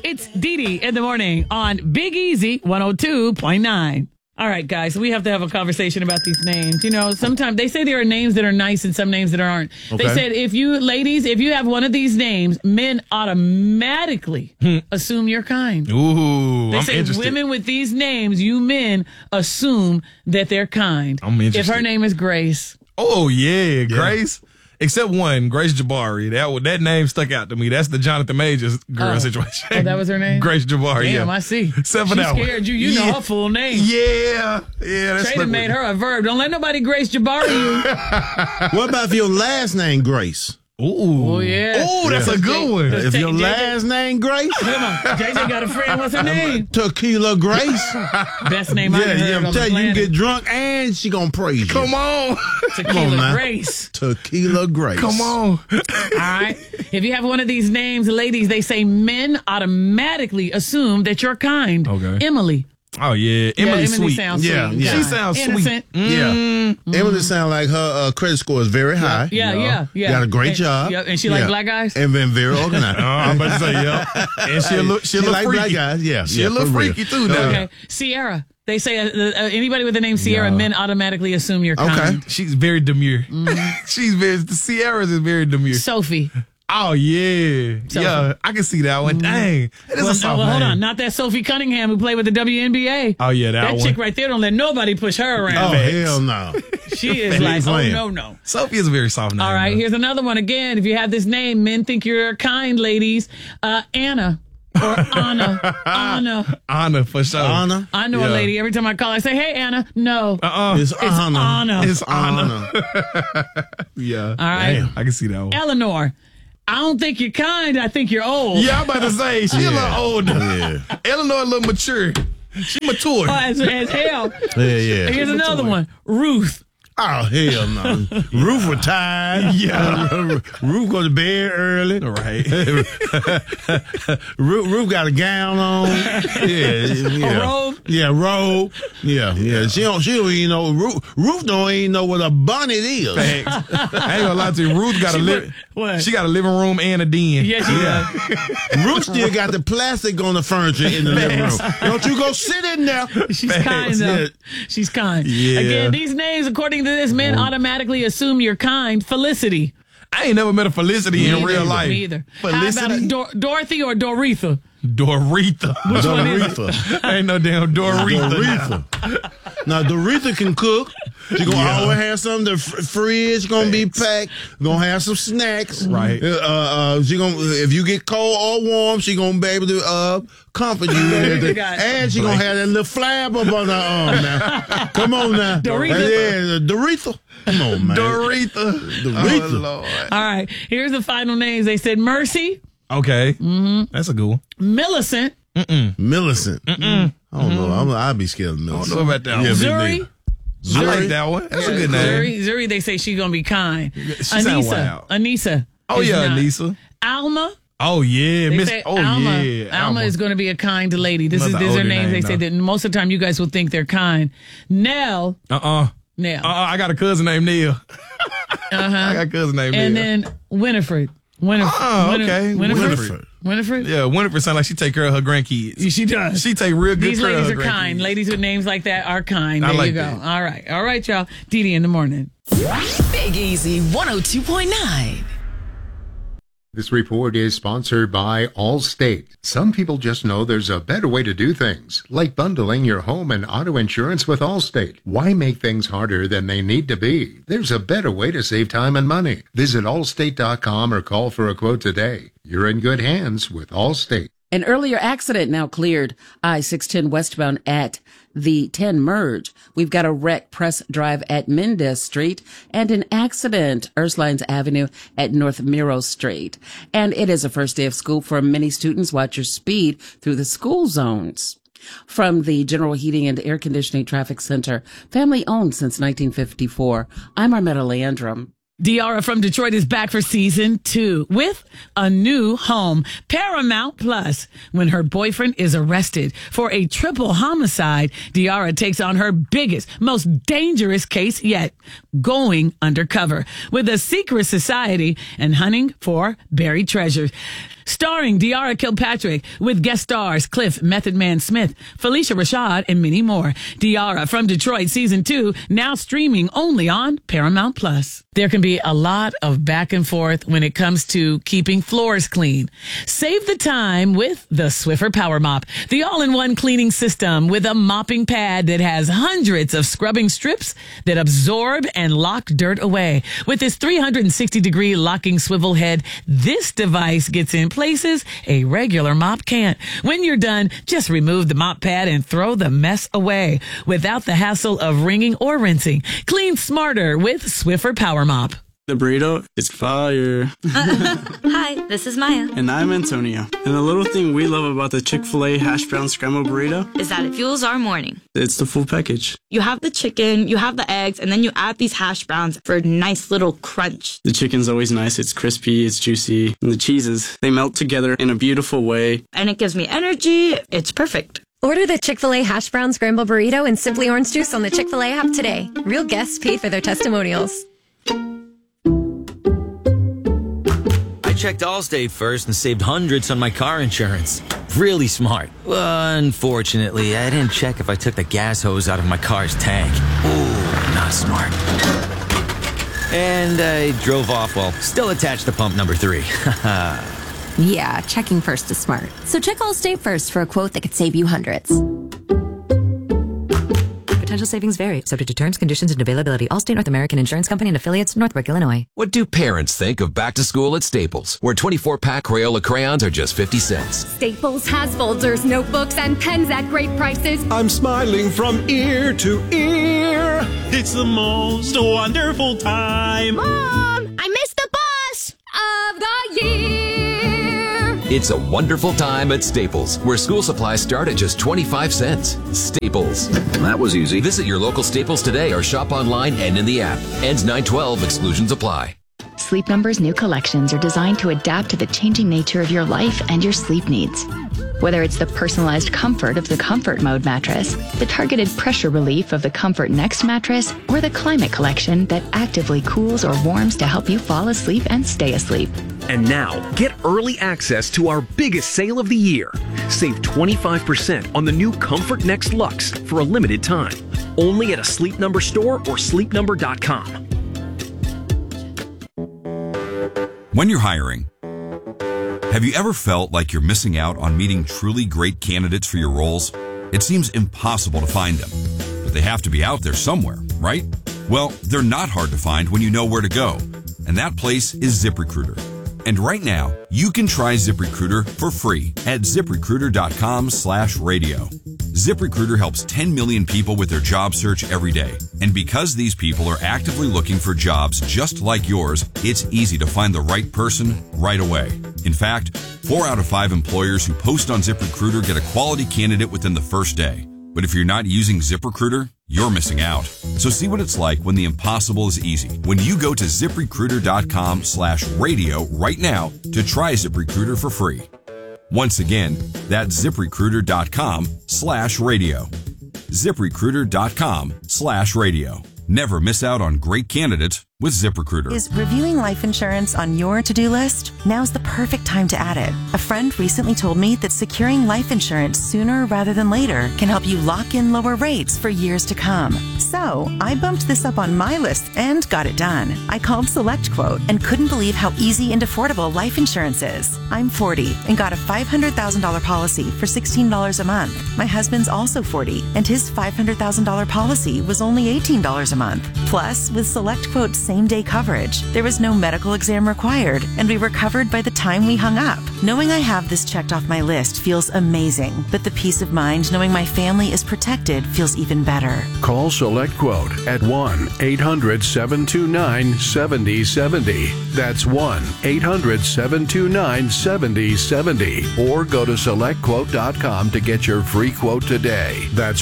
It's Dee Dee in the morning on Big Easy 102.9. All right, guys, we have to have a conversation about these names. You know, sometimes they say there are names that are nice and some names that aren't. Okay. They said if you have one of these names, men automatically assume you're kind. Ooh, they say interested. Women with these names, you men assume that they're kind. I'm interested. If her name is Grace. Oh, yeah, Grace. Except one, Grace Jabari. That name stuck out to me. That's the Jonathan Majors girl situation. Oh, that was her name? Grace Jabari, Damn, yeah. I see. Except for she that scared one. you. You know her full name. Yeah. That's Trader made her a verb. Don't let nobody Grace Jabari you. What about if your last name Grace? Ooh. Oh, yeah. Ooh, that's a good one. If your last name Grace? Come on. JJ got a friend. What's her name? Tequila Grace. Best name I've heard I'm telling you, you can get drunk and she gonna praise you. Come on. Tequila Grace. Tequila Grace. Come on. All right. If you have one of these names, ladies, they say men automatically assume that you're kind. Okay. Emily. Oh, yeah. Emily's sweet. Sounds Yeah, sweet. yeah. She sounds innocent. sweet. Yeah. Emily sounds like her credit score is very high. Yeah. Got a great job. Yeah, and she like black guys? And been very organized. I'm about to say, yeah. And she look like freaky. black guys. Yeah. She a little freaky, too, now. Okay. Sierra. They say anybody with the name Sierra, men automatically assume you're kind. Okay. She's very demure. The Sierra's is very demure. Sophie. Oh, yeah. Sophie. Yeah, I can see that one. Dang. That is a soft name. Hold on. Not that Sophie Cunningham who played with the WNBA. Oh, yeah, that one. chick right there, don't let nobody push her around. Oh, hell no. She is like, oh, no. Sophie is a very soft name. All right, though. here's another one. Again, if you have this name, men think you're kind, ladies. Anna or Anna. Anna, for sure. Anna? I know a lady. Every time I call, I say, hey, Anna. No. It's Anna. Anna. It's Anna. Yeah. All right. Damn, I can see that one. Eleanor. I don't think you're kind. I think you're old. Yeah, I'm about to say, she a little older. Yeah. Eleanor a little mature. She mature. Oh, as hell. Yeah. Here's another one. Ruth. Oh, hell no. Ruth retired. Yeah. Ruth go to bed early. Right. Ruth got a gown on. Yeah. A robe? Yeah, robe. Yeah. She don't even know. Ruth don't even know what a bonnet is. Thanks. I ain't gonna lie to you. Ruth got she got a living room and a den. Yeah, she does. Ruth still got the plastic on the furniture in the living room. Don't you go sit in there. She's kind, though. Yeah. She's kind. Yeah. Again, these names, according to this, men automatically assume you're kind. Felicity. I ain't never met a Felicity in real life. Me either. Felicity? How about Dorothy or Doretha? Doretha. Which one is it? Doretha. Ain't no damn Doretha. Now, Doretha can cook. She gonna always have something in the fridge. Gonna be packed. Gonna have some snacks. Right. She gonna, if you get cold or warm, she gonna be able to comfort you. And she gonna have that little flab up on her arm now. Come on now. Doretha. Doretha. Come on, man. Doretha. Doretha. Oh, Lord. All right. Here's the final names. They said Mercy, Okay. That's a good one. Millicent, Millicent. I don't know. I'd be scared of I Millicent. don't know about that one. Zuri. I like that one. That's a good name. Zuri, they say she's going to be kind. She sound wild. Anissa. Oh, is yeah, not. Anissa. Alma. Oh, yeah. They Miss. say Oh, Alma. yeah. Alma is going to be a kind lady. These Another are older names. They name, say though. that most of the time you guys will think they're kind. Nell. Nell. I got a cousin named Neil. I got a cousin named And Neil. then Winifred. Oh, okay. Winifred. Yeah, Winifred sounds like she take care of her grandkids. She does. She take real good These care of ladies her are kind. grandkids. Ladies with names like that are kind. I There like you go. that. All right, y'all. Dee Dee in the morning. Big Easy 102.9. This report is sponsored by Allstate. Some people just know there's a better way to do things, like bundling your home and auto insurance with Allstate. Why make things harder than they need to be? There's a better way to save time and money. Visit allstate.com or call for a quote today. You're in good hands with Allstate. An earlier accident now cleared I-610 westbound at the 10 merge. We've got a wreck Press Drive at Mendez Street and an accident Ursulines Avenue at North Miro Street. And it is a first day of school for many students. Watch your speed through the school zones. From the General Heating and Air Conditioning Traffic Center, family owned since 1954. I'm Armetta Landrum. Diarra from Detroit is back for season 2 with a new home, Paramount Plus. When her boyfriend is arrested for a triple homicide, Diarra takes on her biggest, most dangerous case yet, going undercover with a secret society and hunting for buried treasures. starring De'Ara Kilpatrick with guest stars Cliff Method Man Smith, Felicia Rashad, and many more. De'Ara from Detroit Season 2, now streaming only on Paramount Plus. There can be a lot of back and forth when it comes to keeping floors clean. Save the time with the Swiffer Power Mop, the all-in-one cleaning system with a mopping pad that has hundreds of scrubbing strips that absorb and lock dirt away. With its 360-degree locking swivel head, this device gets in places a regular mop can't. When you're done, just remove the mop pad and throw the mess away without the hassle of wringing or rinsing. Clean smarter with Swiffer Power Mop. The burrito is fire. Hi, this is Maya. And I'm Antonio. And the little thing we love about the Chick-fil-A hash brown scrambled burrito is that it fuels our morning. It's the full package. You have the chicken, you have the eggs, and then you add these hash browns for a nice little crunch. The chicken's always nice. It's crispy, it's juicy. And the cheeses, they melt together in a beautiful way. And it gives me energy. It's perfect. Order the Chick-fil-A hash brown scrambled burrito and Simply Orange Juice on the Chick-fil-A app today. Real guests paid for their testimonials. I checked Allstate first and saved hundreds on my car insurance. Really smart. Unfortunately, I didn't check if I took the gas hose out of my car's tank. Ooh, not smart. And I drove off while still attached to pump number 3. Yeah, checking first is smart. So check Allstate first for a quote that could save you hundreds. Potential savings vary, subject to terms, conditions, and availability. Allstate North American Insurance Company and affiliates, Northbrook, Illinois. What do parents think of back to school at Staples, where 24-pack Crayola crayons are just 50 cents? Staples has folders, notebooks, and pens at great prices. I'm smiling from ear to ear. It's the most wonderful time. Mom, I missed the bus of the year. It's a wonderful time at Staples, where school supplies start at just 25 cents. Staples. That was easy. Visit your local Staples today or shop online and in the app. Ends 9/12. Exclusions apply. Sleep Number's new collections are designed to adapt to the changing nature of your life and your sleep needs. Whether it's the personalized comfort of the Comfort Mode mattress, the targeted pressure relief of the Comfort Next mattress, or the Climate Collection that actively cools or warms to help you fall asleep and stay asleep. And now, get early access to our biggest sale of the year. Save 25% on the new Comfort Next Luxe for a limited time. Only at a Sleep Number store or sleepnumber.com. When you're hiring, have you ever felt like you're missing out on meeting truly great candidates for your roles? It seems impossible to find them, but they have to be out there somewhere, right? Well, they're not hard to find when you know where to go, and that place is ZipRecruiter. And right now, you can try ZipRecruiter for free at ZipRecruiter.com/radio. ZipRecruiter helps 10 million people with their job search every day. And because these people are actively looking for jobs just like yours, it's easy to find the right person right away. In fact, 4 out of 5 employers who post on ZipRecruiter get a quality candidate within the first day. But if you're not using ZipRecruiter, you're missing out. So see what it's like when the impossible is easy. When you go to ZipRecruiter.com/radio right now to try ZipRecruiter for free. Once again, that's ZipRecruiter.com/radio. ZipRecruiter.com/radio. Never miss out on great candidates with ZipRecruiter. Is reviewing life insurance on your to-do list? Now's the perfect time to add it. A friend recently told me that securing life insurance sooner rather than later can help you lock in lower rates for years to come. So I bumped this up on my list and got it done. I called SelectQuote and couldn't believe how easy and affordable life insurance is. I'm 40 and got a $500,000 policy for $16 a month. My husband's also 40 and his $500,000 policy was only $18 a month. Plus, with SelectQuote's same-day coverage, there was no medical exam required, and we were covered by the time we hung up. Knowing I have this checked off my list feels amazing, but the peace of mind knowing my family is protected feels even better. Call SelectQuote at 1-800-729-7070. That's 1-800-729-7070. Or go to SelectQuote.com to get your free quote today. That's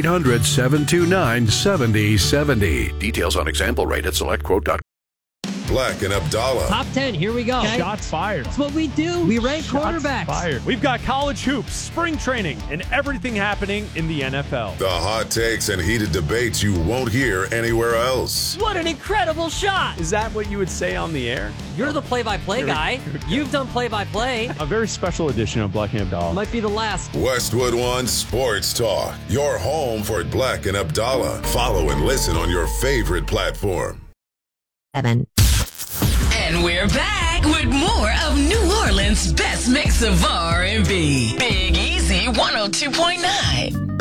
1-800-729-7070. Details on example rate at SelectQuote.com. Black and Abdallah. Top 10, here we go. Okay. Shots fired. That's what we do. We rank quarterbacks. Fired. We've got college hoops, spring training, and everything happening in the NFL. The hot takes and heated debates you won't hear anywhere else. What an incredible shot. Is that what you would say on the air? You're the play-by-play guy. You've done play-by-play. A very special edition of Black and Abdallah. Might be the last. Westwood One Sports Talk. Your home for Black and Abdallah. Follow and listen on your favorite platform. 7. And we're back with more of New Orleans' best mix of R&B. Big Easy 102.9.